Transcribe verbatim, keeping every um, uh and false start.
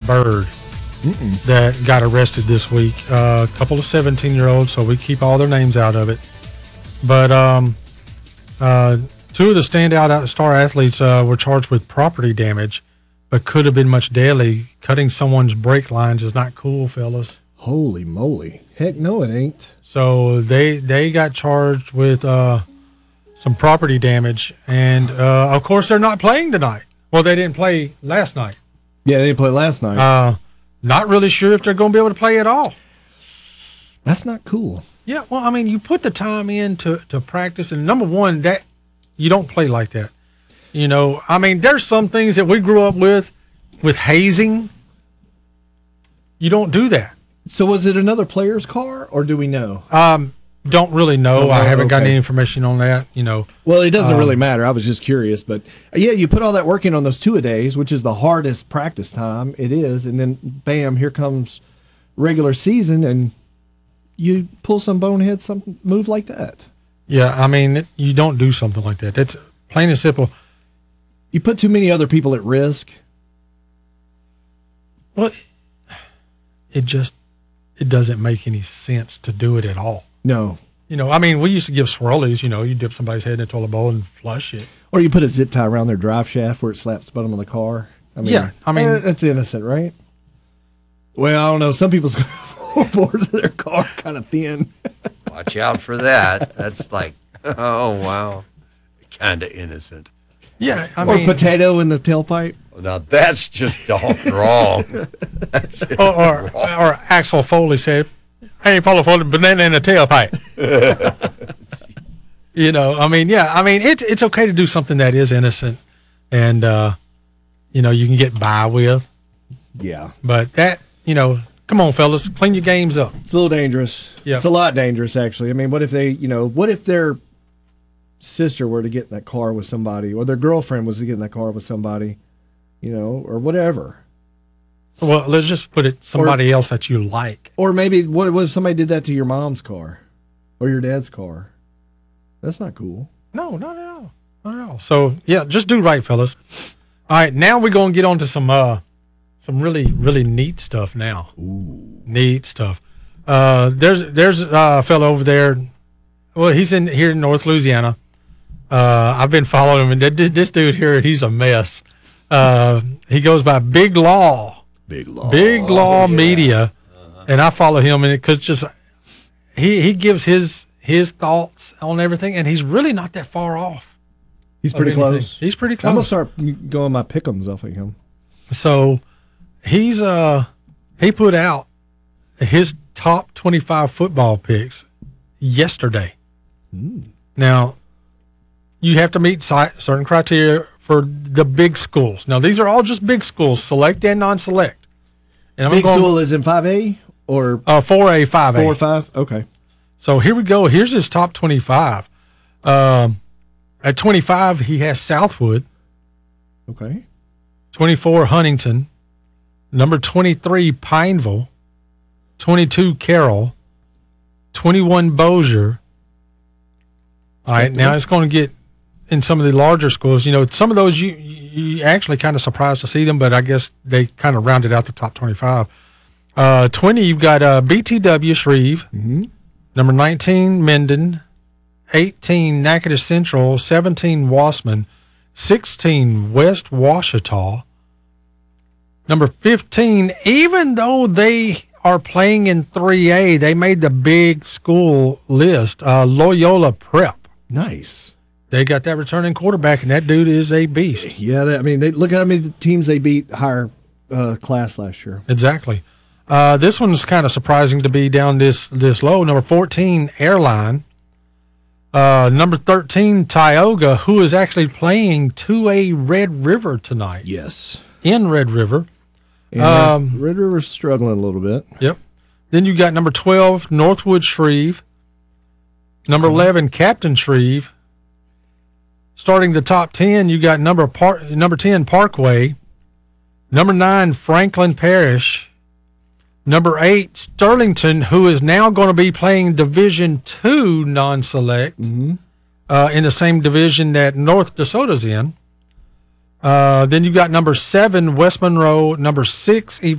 Bird Mm-mm. that got arrested this week. Uh, a couple of seventeen-year-olds, so we keep all their names out of it. But um, uh, two of the standout star athletes uh, were charged with property damage, but could have been much deadly. Cutting someone's brake lines is not cool, fellas. Holy moly. Heck no, it ain't. So they they got charged with uh, some property damage. And, uh, of course, they're not playing tonight. Well, they didn't play last night. Yeah, they didn't play last night. Uh, not really sure if they're going to be able to play at all. That's not cool. Yeah, well, I mean, you put the time in to, to practice. And, number one, that you don't play like that. You know, I mean, there's some things that we grew up with, with hazing. You don't do that. So was it another player's car, or do we know? Um, don't really know. Oh, I haven't okay. got any information on that. You know. Well, it doesn't um, really matter. I was just curious, but uh, yeah, you put all that work in on those two-a-days, which is the hardest practice time. It is, and then bam, here comes regular season, and you pull some bonehead, some move like that. Yeah, I mean, you don't do something like that. That's plain and simple. You put too many other people at risk. Well, it just it doesn't make any sense to do it at all. No. You know, I mean, we used to give swirlies. You know, you dip somebody's head in a toilet bowl and flush it. Or you put a zip tie around their drive shaft where it slaps the bottom of the car. I mean, yeah, I mean, eh, that's innocent, right? Well, I don't know. Some people's floorboards of their car are kind of thin. Watch out for that. That's like, oh, wow. Kind of innocent. Yeah, I or mean, potato in the tailpipe. Now, that's just all wrong. That's or, or, or Axel Foley said, hey, Foley, Foley, banana in the tailpipe. You know, I mean, yeah, I mean, it's it's okay to do something that is innocent and, uh, you know, you can get by with. Yeah. But that, you know, come on, fellas, clean your games up. It's a little dangerous. Yeah. It's a lot dangerous, actually. I mean, what if they, you know, what if their sister were to get in that car with somebody, or their girlfriend was to get in that car with somebody, you know, or whatever? Well, let's just put it somebody or, else that you like. Or maybe, what, what if somebody did that to your mom's car or your dad's car? That's not cool. No, not at all. Not at all. So, yeah, just do right, fellas. All right, now we're going to get on to some uh, some really, really neat stuff now. Ooh. Neat stuff. Uh, there's there's a fellow over there. Well, he's in here in North Louisiana. Uh, I've been following him, and this dude here, he's a mess. Uh, he goes by Big Law. Big Law. Big Law oh, yeah. Media. Uh-huh. And I follow him in it because just he, he gives his his thoughts on everything, and he's really not that far off. He's pretty close. He's pretty close. I'm going to start going my pick'ems off of him. So he's uh he put out his top twenty-five football picks yesterday. Mm. Now, you have to meet certain criteria for the big schools. Now, these are all just big schools, select and non-select. And I'm Big going, school is in five A or uh, four A, five A. four or five? Okay. So here we go. Here's his top twenty-five. Um, at twenty-five, he has Southwood. Okay. twenty-four, Huntington. Number twenty-three, Pineville. twenty-two, Carroll. twenty-one, Bossier. All right, now it's going to get in some of the larger schools. You know, some of those you you actually kind of surprised to see them, but I guess they kind of rounded out the top twenty-five. Uh, twenty, you've got uh, B T W Shreve. Mm-hmm. Number nineteen, Minden. eighteen, Natchitoches Central. seventeen, Wassman. sixteen, West Washita. Number fifteen, even though they are playing in three A, they made the big school list. Uh, Loyola Prep. Nice. They got that returning quarterback, and that dude is a beast. Yeah, they, I mean, they look at how many teams they beat higher uh, class last year. Exactly. Uh, this one's kind of surprising to be down this this low. Number fourteen, Airline. Uh, number thirteen, Tioga, who is actually playing two A Red River tonight. Yes. In Red River. And Um, Red River's struggling a little bit. Yep. Then you got number twelve, Northwood Shreve. Number eleven, Captain Shreve. Starting the top ten, you got number par- number ten, Parkway. Number nine, Franklin Parish. Number eight, Sterlington, who is now going to be playing Division Two non-select Mm-hmm. uh, in the same division that North DeSoto's in. Uh, then you got number seven, West Monroe. Number six,